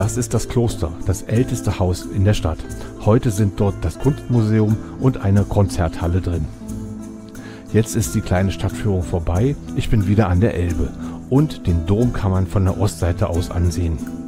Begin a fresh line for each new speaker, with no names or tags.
Das ist das Kloster, das älteste Haus in der Stadt. Heute sind dort das Kunstmuseum und eine Konzerthalle drin. Jetzt ist die kleine Stadtführung vorbei. Ich bin wieder an der Elbe und den Dom kann man von der Ostseite aus ansehen.